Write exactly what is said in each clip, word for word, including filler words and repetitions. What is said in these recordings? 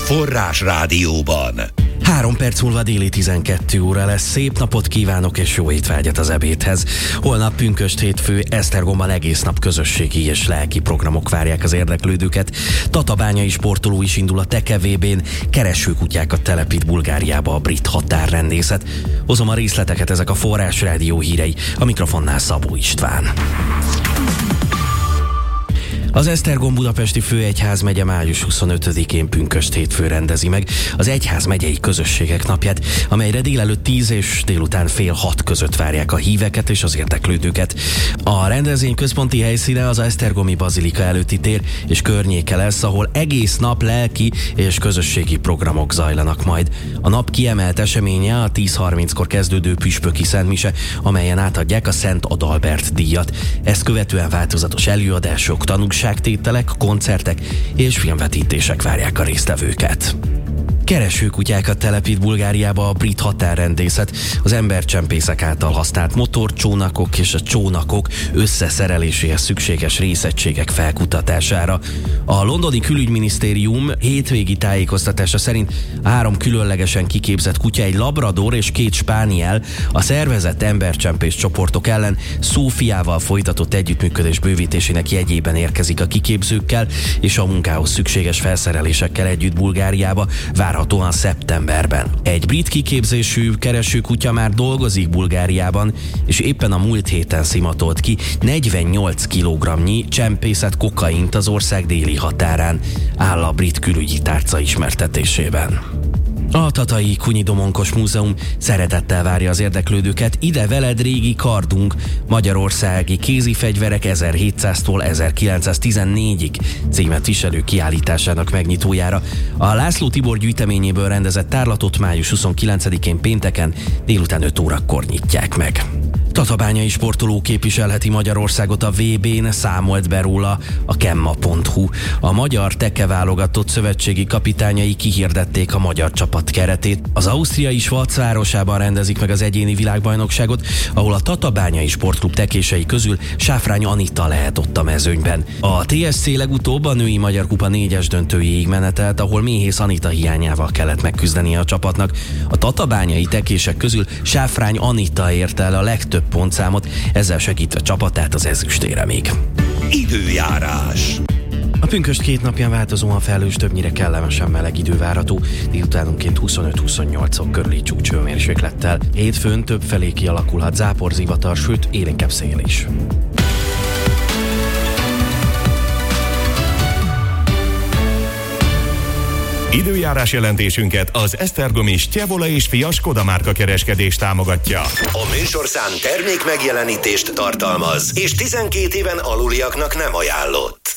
Forrás Rádióban. Három perc múlva déli tizenkét óra lesz. Szép napot kívánok és jó étvágyat az ebédhez. Holnap pünkösd hétfő Esztergomban egész nap közösségi és lelki programok várják az érdeklődőket. Tatabányai sportoló is indul a Teke vé bén, keresőkutyákat telepít Bulgáriába a brit határrendészet. Hozom a részleteket, ezek a Forrás Rádió hírei, a mikrofonnál Szabó István. Az Esztergom-Budapesti Főegyházmegye május huszonötödikén pünkösd hétfő rendezi meg az egyházmegyei közösségek napját, amelyre délelőtt tíz és délután fél hat között várják a híveket és az érdeklődőket. A rendezvény központi helyszíne az esztergomi bazilika előtti tér és környéke lesz, ahol egész nap lelki és közösségi programok zajlanak majd. A nap kiemelt eseménye a tíz harminckor kezdődő püspöki szentmise, amelyen átadják a Szent Adalbert díjat. Ezt követően változatos előadások, tanúságtételek, koncertek és filmvetítések várják a résztvevőket. Keresőkutyákat telepít Bulgáriába a brit határrendészet az embercsempészek által használt motorcsónakok és a csónakok összeszereléséhez szükséges részegységek felkutatására. A londoni külügyminisztérium hétvégi tájékoztatása szerint a három különlegesen kiképzett kutya, egy labrador és két spániel a szervezett embercsempész csoportok ellen Szófiával folytatott együttműködés bővítésének jegyében érkezik a kiképzőkkel és a munkához szükséges felszerelésekkel együtt Bulgáriába, várhatóan szeptemberben. Egy brit kiképzésű keresőkutya már dolgozik Bulgáriában, és éppen a múlt héten szimatolt ki negyvennyolc kilogramnyi csempészet kokaint az ország déli határán, áll a brit külügyi tárca ismertetésében. A Tatai Kunyi Domonkos Múzeum szeretettel várja az érdeklődőket. Ide veled régi kardunk, magyarországi kézifegyverek ezerhétszáztól ezerkilencszáztizennégyig címet viselő kiállításának megnyitójára. A László Tibor gyűjteményéből rendezett tárlatot május huszonkilencedikén pénteken délután öt órakor nyitják meg. Tatabányai sportoló képviselheti Magyarországot a vé bén, számolt be róla a kemma pont hu. A magyar teke válogatott szövetségi kapitányai kihirdették a magyar csapat keretét. Az ausztriai Schwaz városában rendezik meg az egyéni világbajnokságot, ahol a Tatabányai sportklub tekései közül Sáfrány Anita lehet ott a mezőnyben. A té es cé legutóbb a női Magyar Kupa négyes döntőjéig menetelt, ahol Méhész Anita hiányával kellett megküzdenie a csapatnak. A tatabányai tekések közül Sáfrány Anita ért el a legtöbb pontszámot, ezzel segítve csapatát az ezüstére még. Időjárás. A pünkösd két napján változóan felhős, többnyire kellemesen meleg idő várható, délutánonként huszonöt-huszonnyolc fok körüli csúcshőmérséklettel. Hétfőn több felé kialakulhat záporzivatar, sőt élénkebb szél is. Időjárás jelentésünket az esztergomi Stjevola és Fia Skoda márka kereskedés támogatja. A műsorszám termék megjelenítést tartalmaz, és tizenkét éven aluliaknak nem ajánlott.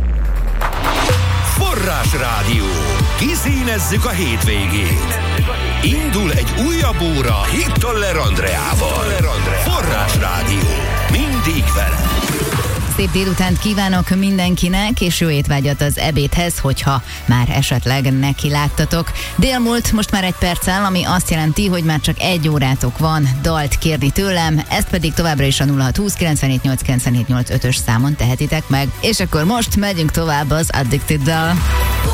Forrás Rádió. Kiszínezzük a hétvégét. Indul egy újabb óra Hittoller Andreával. Forrás Rádió. Mindig vele. Szép délutánt kívánok mindenkinek, és jó étvágyat az ebédhez, hogyha már esetleg neki láttatok. Délmúlt most már egy perccel, ami azt jelenti, hogy már csak egy órátok van dalt kérni tőlem, ezt pedig továbbra is a nulla hat húsz kilencvenhét nyolc kilencvenhét nyolc ötös számon tehetitek meg. És akkor most megyünk tovább az Addicted-dal.